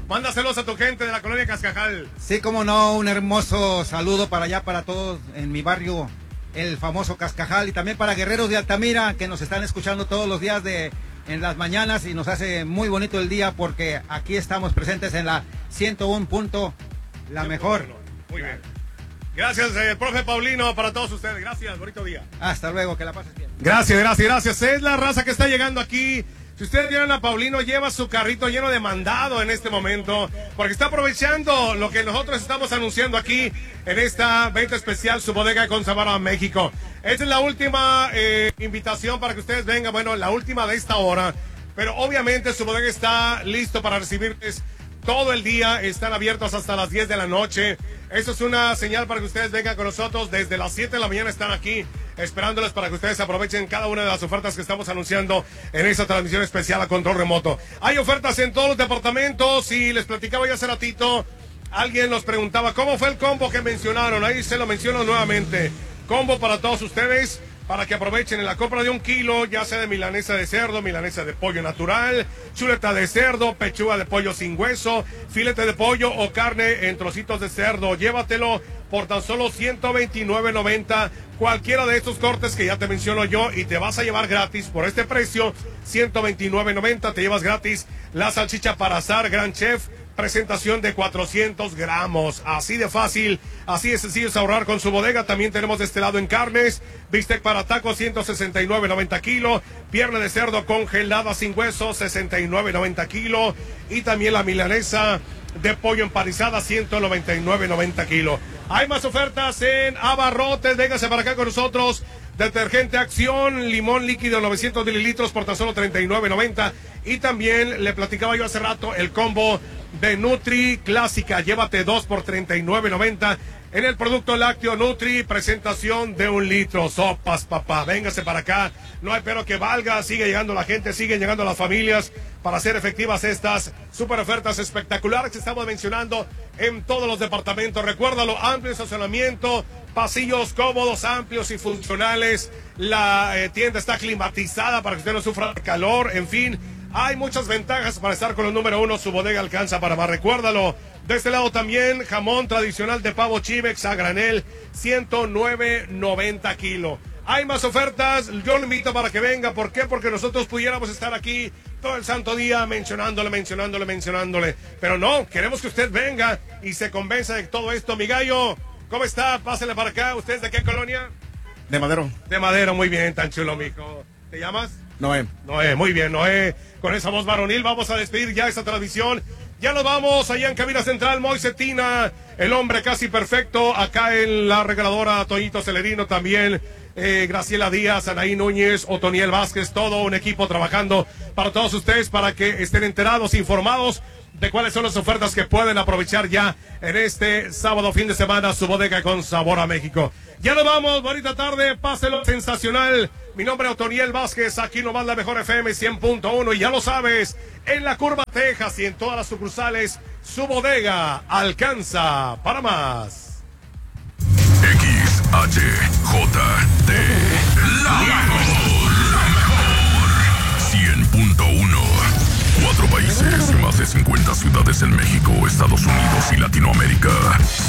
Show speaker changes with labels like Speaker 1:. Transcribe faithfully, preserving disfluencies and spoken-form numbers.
Speaker 1: Mándaselos a tu gente de la colonia Cascajal.
Speaker 2: Sí, como no, un hermoso saludo para allá, para todos en mi barrio, el famoso Cascajal, y también para guerreros de Altamira que nos están escuchando todos los días de en las mañanas y nos hace muy bonito el día porque aquí estamos presentes en la ciento uno punto la mejor.
Speaker 1: Muy bien. Gracias, eh, profe Paulino, para todos ustedes. Gracias, bonito día.
Speaker 2: Hasta luego, que la pases bien.
Speaker 1: Gracias, gracias, gracias. Es la raza que está llegando aquí. Si ustedes vieron a Paulino, lleva su carrito lleno de mandado en este momento, porque está aprovechando lo que nosotros estamos anunciando aquí en esta venta especial, su bodega con sabor a México. Esta es la última eh, invitación para que ustedes vengan, bueno, la última de esta hora, pero obviamente su bodega está listo para recibirles todo el día, están abiertos hasta las diez de la noche. Eso es una señal para que ustedes vengan con nosotros. Desde las siete de la mañana están aquí esperándoles para que ustedes aprovechen cada una de las ofertas que estamos anunciando en esta transmisión especial a control remoto. Hay ofertas en todos los departamentos y les platicaba ya hace ratito, alguien nos preguntaba cómo fue el combo que mencionaron. Ahí se lo menciono nuevamente. Combo para todos ustedes, para que aprovechen en la compra de un kilo, ya sea de milanesa de cerdo, milanesa de pollo natural, chuleta de cerdo, pechuga de pollo sin hueso, filete de pollo o carne en trocitos de cerdo. Llévatelo por tan solo ciento veintinueve noventa, cualquiera de estos cortes que ya te menciono yo, y te vas a llevar gratis por este precio, ciento veintinueve noventa, te llevas gratis la salchicha para asar Gran Chef, presentación de cuatrocientos gramos, así de fácil, así de sencillo es ahorrar con su bodega. También tenemos de este lado en carnes, bistec para tacos, ciento sesenta y nueve noventa kilo, pierna de cerdo congelada sin hueso, sesenta y nueve noventa kilo, y también la milanesa de pollo empanizada, ciento noventa y nueve noventa kilo. Hay más ofertas en Abarrotes, véngase para acá con nosotros. Detergente Acción, limón líquido novecientos mililitros por tan solo treinta y nueve noventa. Y también le platicaba yo hace rato el combo de Nutri Clásica, llévate dos por treinta y nueve noventa. En el producto lácteo Nutri, presentación de un litro. Sopas, papá, véngase para acá. No hay pero que valga, sigue llegando la gente, siguen llegando las familias para hacer efectivas estas super ofertas espectaculares que estamos mencionando en todos los departamentos. Recuérdalo, amplio estacionamiento, pasillos cómodos, amplios y funcionales. La eh, tienda está climatizada para que usted no sufra calor, en fin. Hay muchas ventajas para estar con el número uno. Su bodega alcanza para más. Recuérdalo. De este lado también, jamón tradicional de pavo Chivex a granel, ciento nueve noventa kilo. Hay más ofertas. Yo lo invito para que venga. ¿Por qué? Porque nosotros pudiéramos estar aquí todo el santo día mencionándole, mencionándole, mencionándole. Pero no, queremos que usted venga y se convenza de todo esto. Mi gallo, ¿cómo está? Pásale para acá. ¿Usted es de qué colonia?
Speaker 3: De Madero.
Speaker 1: De Madero, muy bien, tan chulo, mijo. ¿Te llamas?
Speaker 3: Noé.
Speaker 1: Noé, muy bien, Noé. Con esa voz varonil vamos a despedir ya esta transmisión. Ya nos vamos allá en cabina central, Moisetina, el hombre casi perfecto. Acá en la regaladora, Toñito Celerino también. Eh, Graciela Díaz, Anaí Núñez, Otoniel Vázquez, todo un equipo trabajando para todos ustedes, para que estén enterados, informados de cuáles son las ofertas que pueden aprovechar ya en este sábado fin de semana, su bodega con sabor a México. Ya nos vamos, bonita tarde, páselo sensacional. Mi nombre es Otoniel Vázquez, aquí nomás la mejor F M cien punto uno, y ya lo sabes, en la Curva Texas y en todas las sucursales, su bodega alcanza para más.
Speaker 4: X H J T, la mejor, la mejor, cien punto uno. Cuatro países, más de cincuenta ciudades en México, Estados Unidos y Latinoamérica.